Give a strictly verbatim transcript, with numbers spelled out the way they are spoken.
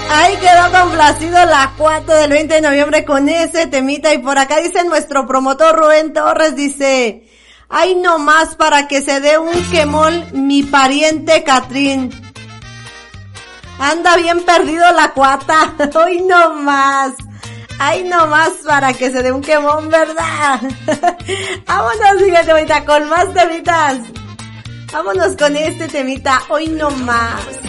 Ahí quedó complacido la cuatro del veinte de noviembre con ese temita. Y por acá dice nuestro promotor Rubén Torres, dice, ay no más para que se dé un quemón mi pariente Catrín. Anda bien perdido la cuata, hoy no más. Ay no más para que se dé un quemón, ¿verdad? Vámonos, fíjate ahorita con más temitas. Vámonos con este temita, hoy no más.